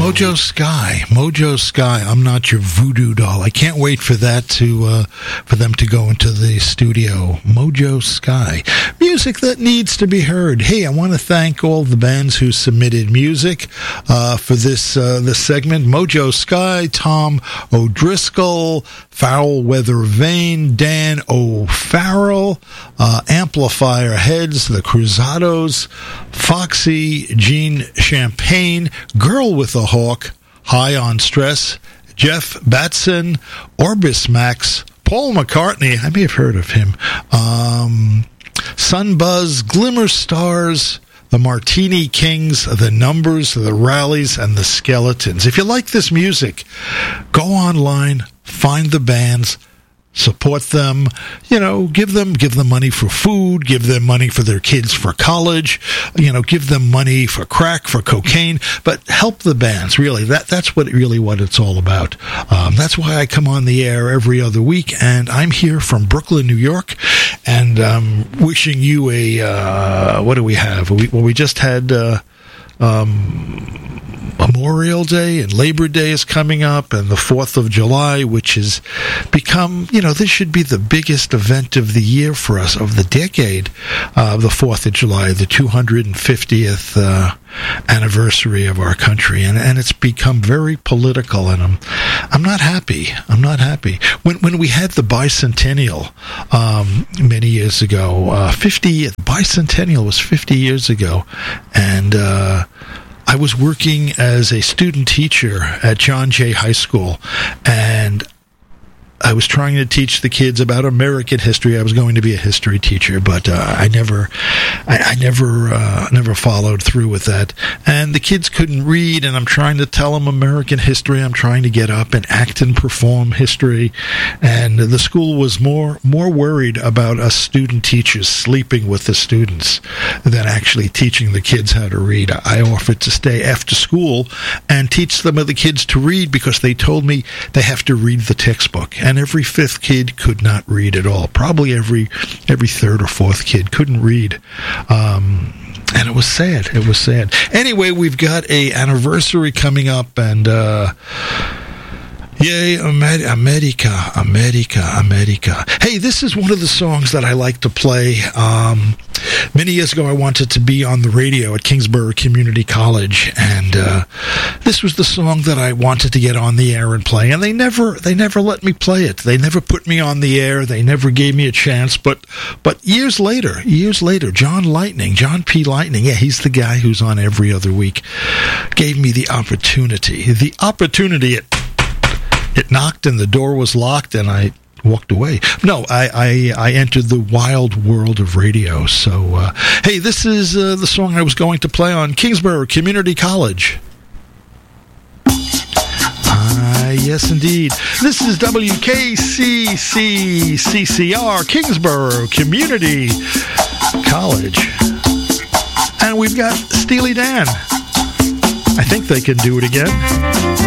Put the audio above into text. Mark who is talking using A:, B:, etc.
A: Mojo Sky. I'm Not Your Voodoo Doll. I can't wait for that for them to go into the studio. Mojo Sky. Music that needs to be heard. Hey, I want to thank all the bands who submitted music for this segment. Mojo Sky, Tom O'Driscoll, Foul Weather Vane, Dan O'Farrell, Amplifier Heads, The Cruzados, Foxy, Gene Champagne, Girl with a Hawk, High on Stress, Jeff Batson, Orbis Max, Paul McCartney, I may have heard of him, Sunbuzz, Glimmer Stars, the Martini Kings, the Numbers, the Rallies, and the Skeletons. If you like this music, go online, find the bands, support them, give them money for food, give them money for their kids for college, give them money for crack, for cocaine, but help the bands, really. That's what it's all about. That's why I come on the air every other week, and I'm here from Brooklyn, New York, and wishing you what do we have? We just had Memorial Day, and Labor Day is coming up, and the 4th of July, which has become, this should be the biggest event of the year for us, of the decade, the 4th of July, the 250th anniversary of our country, and it's become very political, and I'm not happy. When we had the bicentennial many years ago, bicentennial was 50 years ago, and I was working as a student teacher at John Jay High School, and I was trying to teach the kids about American history. I was going to be a history teacher, but I never followed through with that. And the kids couldn't read, and I'm trying to tell them American history. I'm trying to get up and act and perform history. And the school was more worried about us student teachers sleeping with the students than actually teaching the kids how to read. I offered to stay after school and teach some of the kids to read, because they told me they have to read the textbook. And every fifth kid could not read at all. Probably every third or fourth kid couldn't read. And it was sad. Anyway, we've got a anniversary coming up, and yay, America. Hey, this is one of the songs that I like to play. Many years ago, I wanted to be on the radio at Kingsborough Community College, and this was the song that I wanted to get on the air and play, and they never let me play it. They never put me on the air. They never gave me a chance, but years later, John P. Lightning, yeah, he's the guy who's on every other week, gave me the opportunity. It knocked and the door was locked, and I walked away. No, I entered the wild world of radio. So, hey, this is the song I was going to play on Kingsborough Community College. Yes, indeed. This is WKCC-CCR, Kingsborough Community College. And we've got Steely Dan. I think they can do it again.